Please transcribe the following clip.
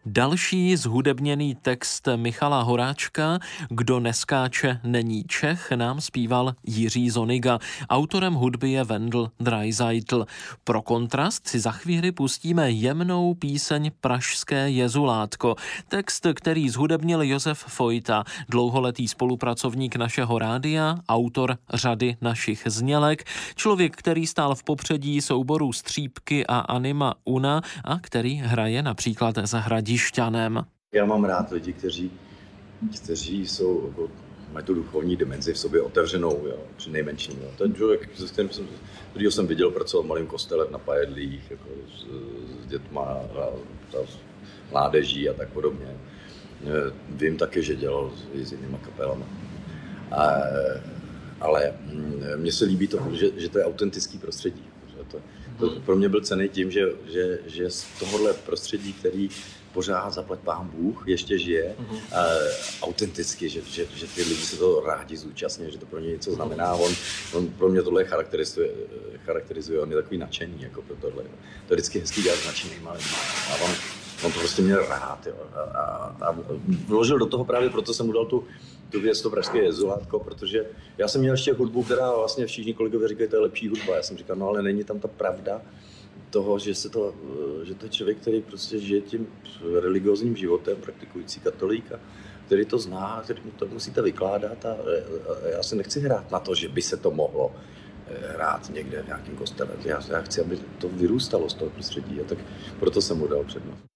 Další zhudebněný text Michala Horáčka Kdo neskáče, není Čech nám zpíval Jiří Zoniga. Autorem hudby je Wendl Dreiseitl. Pro kontrast si za chvíli pustíme jemnou píseň Pražské jezulátko. Text, který zhudebnil Josef Fojta, dlouholetý spolupracovník našeho rádia, autor řady našich znělek, člověk, který stál v popředí souborů Střípky a Anima Una a který hraje například za Hradišťanem. Já mám rád lidi, kteří mají tu duchovní dimenzi v sobě otevřenou, jo, při nejmenším. Jo. Ten člověk, kterýho jsem viděl pracovat v malém kostele na Pajedlích, jako s dětma a mládeží a tak podobně. Vím taky, že dělal s jinýma kapelami. Ale mně se líbí to, že to je autentický prostředí. To pro mě byl cenný tím, že z tohohle prostředí, který pořád zaplať pán Bůh ještě žije, autenticky, že ty lidi se to rádi zúčastní, že to pro ně něco znamená. On pro mě tohle charakterizuje, on je takový nadšený jako pro tohle. To je vždycky hezký dělat s nadšenýma lidma. A on to prostě měl rád. Jo. A vložil do toho právě, proto jsem mu dal tu věc, to Pražské jezulátko, protože já jsem měl ještě hudbu, která vlastně všichni kolegové říkají, to je lepší hudba. Já jsem říkal, no ale není tam ta pravda toho, že to je člověk, který prostě žije tím religiózním životem, praktikující katolík, který to zná, který to musíte vykládat a já se nechci hrát na to, že by se to mohlo hrát někde v nějakém kostele. Já chci, aby to vyrůstalo z toho prostředí a tak proto jsem mu dal přednost.